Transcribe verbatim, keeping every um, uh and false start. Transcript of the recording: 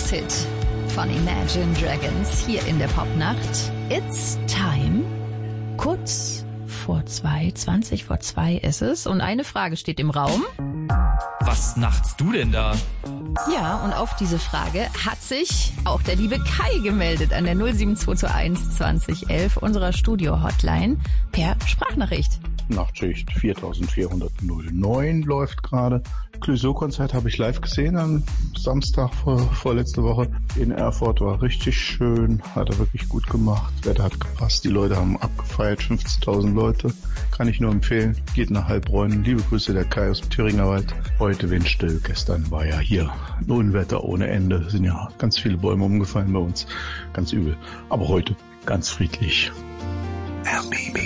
Erfolgshit von Imagine Dragons hier in der Popnacht. It's Time. Kurz vor zwei, zwanzig vor zwei ist es. Und eine Frage steht im Raum. Was nachtst du denn da? Ja, und auf diese Frage hat sich auch der liebe Kai gemeldet an der null sieben zwei zwei eins zwanzig elf unserer Studio-Hotline per Sprachnachricht. Nachtschicht viertausendvierhundertneun läuft gerade. Clouseau-Konzert habe ich live gesehen am Samstag vor, vorletzte Woche in Erfurt. War richtig schön, hat er wirklich gut gemacht. Das Wetter hat gepasst, die Leute haben abgefeiert, fünfzehntausend Leute. Kann ich nur empfehlen. Geht nach Heilbronn. Liebe Grüße, der Kai aus dem Thüringer Wald. Heute windstill, gestern war ja hier ein Unwetter ohne Ende. Sind ja ganz viele Bäume umgefallen bei uns. Ganz übel. Aber heute ganz friedlich. R B B